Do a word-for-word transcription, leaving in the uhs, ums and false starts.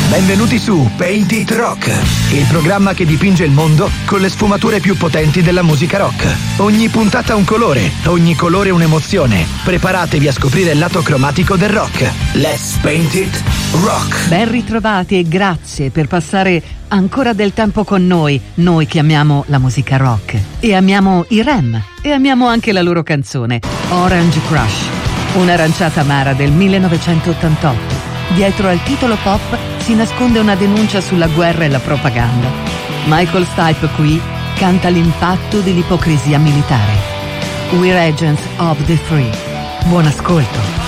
Benvenuti su Paint It Rock, il programma che dipinge il mondo con le sfumature più potenti della musica rock. Ogni puntata un colore, ogni colore un'emozione. Preparatevi a scoprire il lato cromatico del rock. Let's Paint It Rock. Ben ritrovati e grazie per passare ancora del tempo con noi, noi che amiamo la musica rock e amiamo i Rem e amiamo anche la loro canzone Orange Crush, un'aranciata amara del millenovecentottantotto. Dietro al titolo pop si nasconde una denuncia sulla guerra e la propaganda. Michael Stipe qui canta l'impatto dell'ipocrisia militare. We're agents of the free. Buon ascolto.